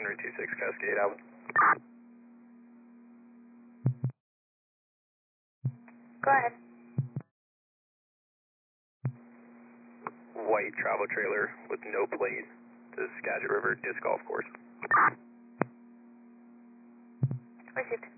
Henry 26 Cascade out. Go ahead. White travel trailer with no plate to Skagit River Disc Golf Course. Received.